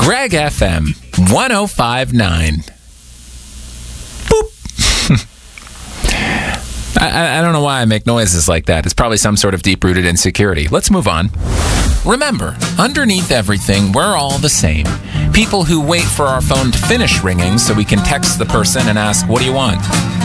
Greg FM 1059. Boop. I don't know why I make noises like that. It's probably some sort of deep-rooted insecurity. Let's move on. Remember, underneath everything, we're all the same. People who wait for our phone to finish ringing so we can text the person and ask, what do you want?